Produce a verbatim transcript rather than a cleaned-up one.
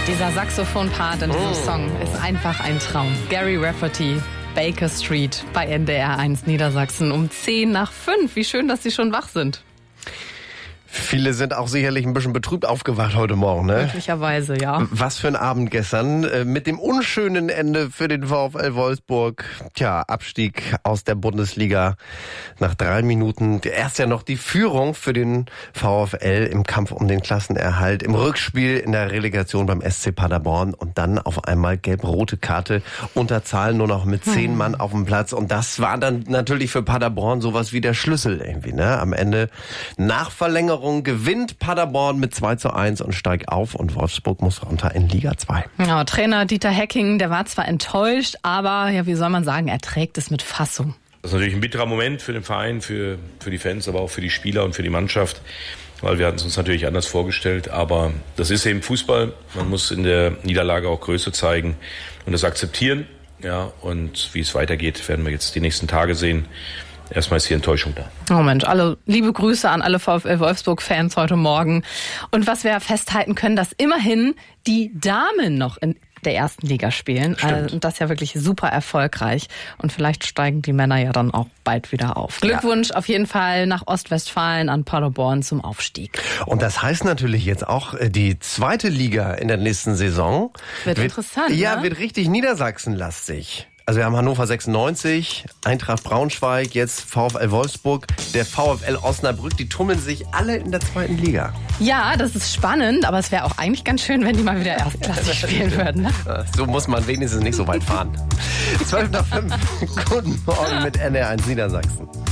Dieser Saxophon-Part in diesem oh. Song ist einfach ein Traum. Gary Rafferty, Baker Street bei N D R eins Niedersachsen um zehn nach fünf. Wie schön, dass Sie schon wach sind. Viele sind auch sicherlich ein bisschen betrübt aufgewacht heute Morgen, ne? Möglicherweise, ja. Was für ein Abend gestern. Mit dem unschönen Ende für den VfL Wolfsburg. Tja, Abstieg aus der Bundesliga nach drei Minuten. Erst ja noch die Führung für den VfL im Kampf um den Klassenerhalt. Im Rückspiel in der Relegation beim S C Paderborn. Und dann auf einmal gelb-rote Karte. Unterzahl nur noch mit zehn hm. Mann auf dem Platz. Und das war dann natürlich für Paderborn sowas wie der Schlüssel irgendwie, ne? Am Ende nach Verlängerung gewinnt Paderborn mit zwei zu eins und steigt auf und Wolfsburg muss runter in Liga zwei. Ja, Trainer Dieter Hecking, der war zwar enttäuscht, aber ja, wie soll man sagen, er trägt es mit Fassung. Das ist natürlich ein bitterer Moment für den Verein, für, für die Fans, aber auch für die Spieler und für die Mannschaft, weil wir hatten es uns natürlich anders vorgestellt, aber das ist eben Fußball. Man muss in der Niederlage auch Größe zeigen und das akzeptieren. Ja, und wie es weitergeht, werden wir jetzt die nächsten Tage sehen. Erstmal ist hier Enttäuschung da. Oh Mensch, alle liebe Grüße an alle VfL Wolfsburg-Fans heute Morgen. Und was wir festhalten können, dass immerhin die Damen noch in der ersten Liga spielen. Also, und das ist ja wirklich super erfolgreich. Und vielleicht steigen die Männer ja dann auch bald wieder auf. Glückwunsch ja. auf jeden Fall nach Ostwestfalen an Paderborn zum Aufstieg. Und das heißt natürlich jetzt auch, die zweite Liga in der nächsten Saison wird, wird interessant. Ja, ne? wird richtig Niedersachsenlastig. Also wir haben Hannover sechsundneunzig, Eintracht Braunschweig, jetzt VfL Wolfsburg, der VfL Osnabrück, die tummeln sich alle in der zweiten Liga. Ja, das ist spannend, aber es wäre auch eigentlich ganz schön, wenn die mal wieder erstklassig spielen würden. Ne? So muss man wenigstens nicht so weit fahren. zwölf nach fünf, guten Morgen mit N D R eins Niedersachsen.